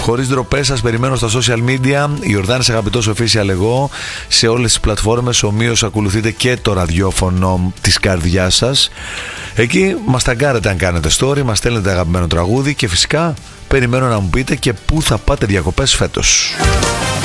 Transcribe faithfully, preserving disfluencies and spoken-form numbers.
Χωρίς ντροπές, σας περιμένω στα social media. Ιορδάνης Αγαπητός Official εγώ. Σε όλες τις πλατφόρμες. Ομοίως ακολουθείτε και το ραδιόφωνο της καρδιάς σας. Εκεί μας ταγκάρετε αν κάνετε story, μας στέλνετε αγαπημένο τραγούδι και φυσικά περιμένω να μου πείτε και πού θα πάτε διακοπές φέτος.